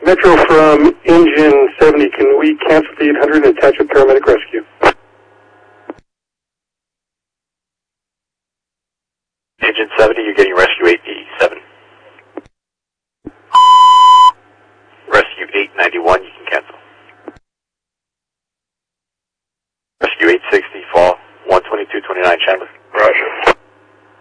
Metro from engine 70, can we cancel the 800 and attach a paramedic rescue? Engine 70, you're getting rescue 87. Rescue 891, you can cancel. Rescue 860, fall 12229 Chandler.